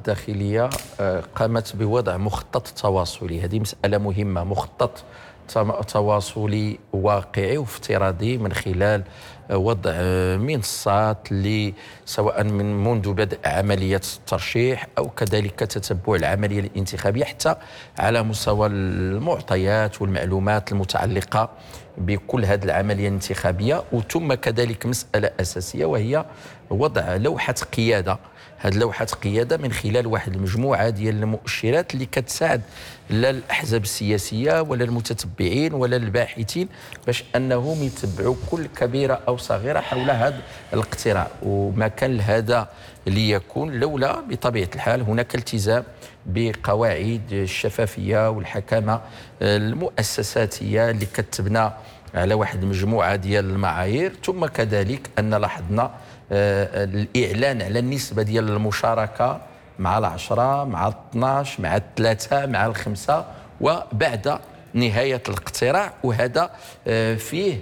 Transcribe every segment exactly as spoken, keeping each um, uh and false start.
الداخلية قامت بوضع مخطط تواصلي. هذه مسألة مهمة، مخطط تواصلي واقعي وافتراضي من خلال وضع منصات سواء من منذ بدء عملية الترشيح أو كذلك تتبع العملية الانتخابية حتى على مستوى المعطيات والمعلومات المتعلقة بكل هذه العملية الانتخابية. وثم كذلك مسألة أساسية وهي وضع لوحة قيادة. هذه لوحة قيادة من خلال واحد المجموعة ديال المؤشرات اللي كتساعد لا الأحزاب السياسية ولا المتتبعين ولا الباحثين باش أنهم يتبعوا كل كبيرة أو صغيرة حول هذا الاقتراع. وما كان هذا ليكون لولا بطبيعة الحال هناك التزام بقواعد الشفافية والحكامة المؤسساتية اللي كتبنى على واحد المجموعة ديال المعايير. ثم كذلك أن لاحظنا الإعلان على النسبة ديال المشاركة مع العشرة مع الاثناش مع الثلاثة مع الخمسة وبعد نهاية الاقتراع. وهذا فيه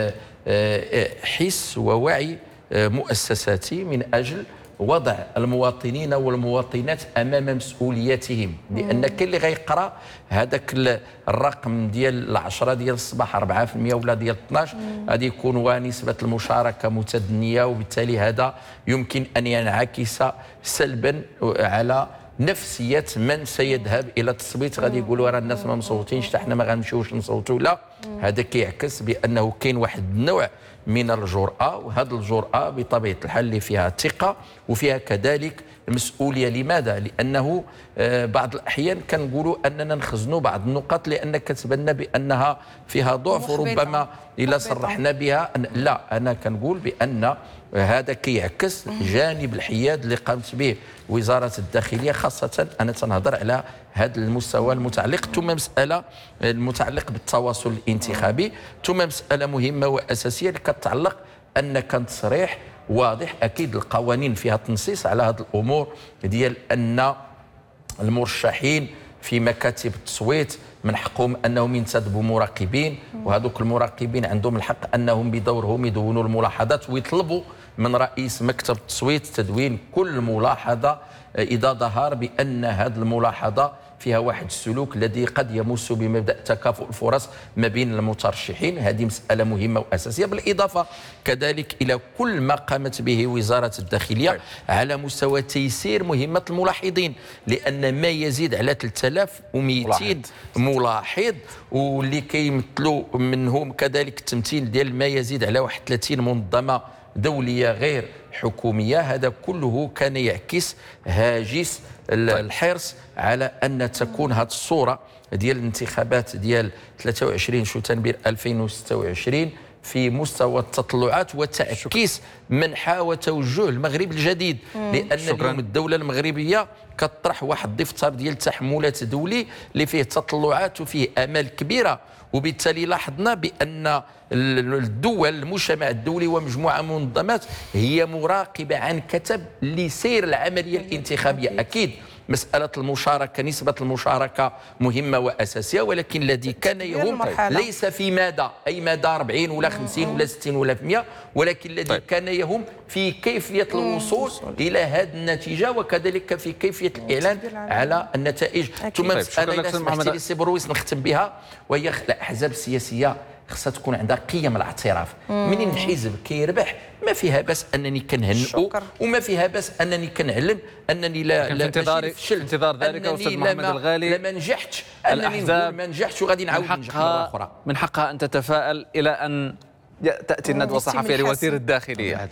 حس ووعي مؤسساتي من أجل وضع المواطنين والمواطنات امام مسؤولياتهم. لان كاين اللي غيقرا هذاك الرقم ديال العشرة ديال الصباح أربعة بالمئة ولا ديال اثناش غادي يكون نسبه المشاركه متدنيه، وبالتالي هذا يمكن ان ينعكس سلبا على نفسيه من سيذهب الى التصويت. غادي يقولوا راه الناس ما مصوتينش حتى حنا ما غنمشيوش نصوتوا. لا، هذا كيعكس بانه كاين واحد النوع من الجرأة، وهذه الجرأة بطبيعة الحال اللي فيها ثقة وفيها كذلك مسؤولية. لماذا؟ لأنه بعض الأحيان كنقولوا أننا نخزنوا بعض النقط لأن كتبنا بأنها فيها ضعف، وربما إلا صرحنا بها لا. أنا كنقول بأن هذا كيعكس جانب الحياد اللي قامت به وزارة الداخلية، خاصة أنا تنهضر على هذا المستوى المتعلق. ثم مسألة المتعلق بالتواصل الانتخابي، ثم مسألة مهمة وأساسية اللي كتعلق أن كان تصريح واضح. أكيد القوانين فيها تنصيص على هذه الأمور ديال أن المرشحين في مكاتب التصويت من حقهم انهم ينتدبوا مراقبين، وهذوك المراقبين عندهم الحق انهم بدورهم يدونوا الملاحظات ويطلبوا من رئيس مكتب التصويت تدوين كل ملاحظه اذا ظهر بان هذه الملاحظه فيها واحد السلوك الذي قد يمس بمبدا تكافؤ الفرص ما بين المترشحين. هذه مساله مهمه واساسيه، بالاضافه كذلك الى كل ما قامت به وزاره الداخليه على مستوى تيسير مهمه الملاحظين، لان ما يزيد على ثلاثة آلاف ومئتين ملاحظ واللي كيمثلوا منهم كذلك التمثيل ديال ما يزيد على واحد ثلاثين منظمه دوليه غير حكوميه. هذا كله كان يعكس هاجس الحرص على ان تكون هذه الصوره ديال الانتخابات ديال ثلاثة وعشرين شتنبر ألفين وستة وعشرين في مستوى التطلعات وتعكيس منحى وتوجه المغرب الجديد. لان شكرا. اليوم الدوله المغربيه كطرح واحد الدفتر ديال تحملات دولي اللي فيه تطلعات وفيه امال كبيره، وبالتالي لاحظنا بان الدول المجتمع الدولي ومجموعه من المنظمات هي مراقبه عن كتب لسير العمليه الانتخابيه. اكيد مسألة المشاركة، نسبة المشاركة مهمة وأساسية، ولكن الذي كان يهم ليس في ماذا أي مدى أربعين ولا خمسين ولا ستين ولا مئة، ولكن الذي طيب. كان يهم في كيفية الوصول إلى هذه النتيجة، وكذلك في كيفية الإعلان على النتائج. ثم طيب. مسألة إذا سمحتي لي سي برويس نختم بها، وهي الأحزاب السياسية خصها تكون عندها قيم الاعتراف. منين حزب كيربح ما فيها بس انني كنهنئو، وما فيها بس انني كنعلم انني لا لا في انتظار في انتظار ذلك استاذ محمد الغالي لما نجحتش انني نقول ما نجحتش وغادي نعاود ننجح مره اخرى. من حقها ان تتفائل الى ان تاتي الندوه الصحفيه لوزير الداخليه.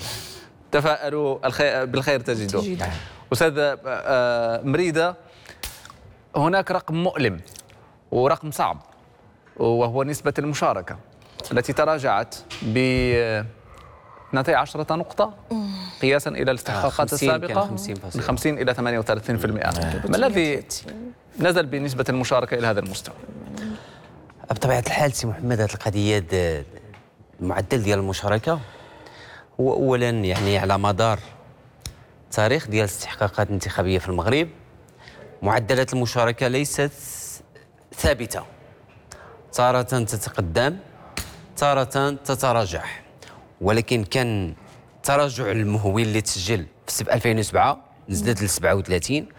تفائلوا بالخير تجدوه. استاذ مريده، هناك رقم مؤلم ورقم صعب، وهو نسبة المشاركة التي تراجعت ب اثنتي عشرة نقطة قياسا إلى الاستحقاقات السابقة من خمسين إلى ثمانية وثلاثين بالمئة. ما الذي نزل بنسبة المشاركة إلى هذا المستوى؟ بطبيعة الحال سي محمد، هذه القضية المعدل ديال المشاركة هو أولا يعني على مدار تاريخ ديال الاستحقاقات الانتخابية في المغرب معدلات المشاركة ليست ثابتة، تارة تتقدم تارة تتراجع، ولكن كان تراجع المهول اللي تسجل في ألفين وسبعة نزلت ل سبعة وثلاثين